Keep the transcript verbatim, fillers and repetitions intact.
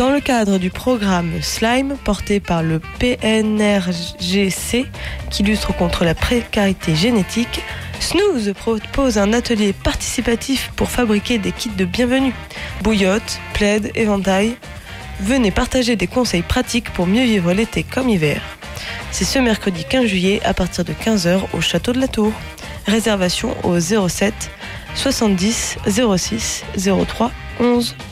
Dans le cadre du programme Slime porté par le P N R G C qui lutte contre la précarité génétique, Snooze propose un atelier participatif pour fabriquer des kits de bienvenue. Bouillotte, plaid, éventail. Venez partager des conseils pratiques pour mieux vivre l'été comme hiver. C'est ce mercredi quinze juillet à partir de quinze heures au Château de la Tour. Réservation au zéro sept soixante-dix zéro six zéro trois onze.